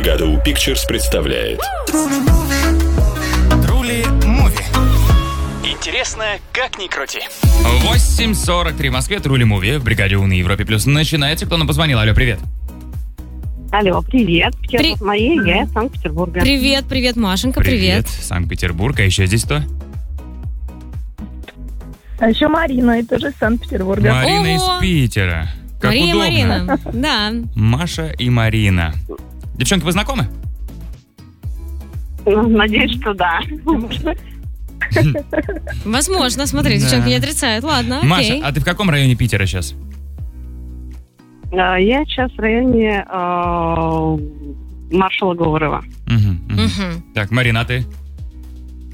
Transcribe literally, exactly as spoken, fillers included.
Бригада У Pictures представляет Трули Муви. Интересно, как ни крути. восемь сорок три в Москве, Трули Муви в Бригаде У на Европе Плюс. Начинается. Кто нам позвонил? Алло, привет. Алло, привет. Вчера При- с моей, я из Санкт-Петербурга. Привет, привет, Машенька, привет. Санкт-Петербург. А еще здесь кто? А еще Марина, и тоже из Санкт-Петербурга. Марина Ого. из Питера. Как Мария, удобно. Марина. Да. Маша и Марина. Девчонки, вы знакомы? Ну, надеюсь, что да. Возможно, смотри, Да. девчонки не отрицают. Ладно, Маша, окей. а ты в каком районе Питера сейчас? А, Я сейчас в районе э, маршала Говорова. Мгм, мгм. Мгм. Так, Марина, а ты?